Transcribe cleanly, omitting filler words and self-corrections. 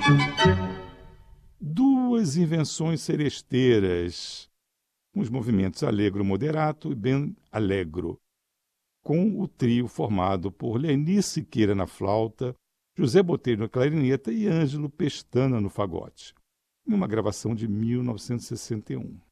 Duas invenções seresteiras, com os movimentos allegro moderato e ben allegro, com o trio formado por Leni Siqueira na flauta, José Botelho na clarineta e Ângelo Pestana no fagote, em uma gravação de 1961.